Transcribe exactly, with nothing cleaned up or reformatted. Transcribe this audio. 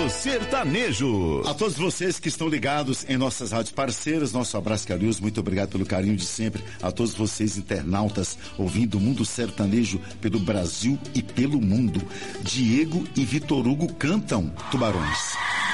Mundo Sertanejo. A todos vocês que estão ligados em nossas rádios parceiras, nosso abraço carinhoso, muito obrigado pelo carinho de sempre. A todos vocês internautas ouvindo o Mundo Sertanejo pelo Brasil e pelo mundo. Diego e Vitor Hugo cantam Tubarões.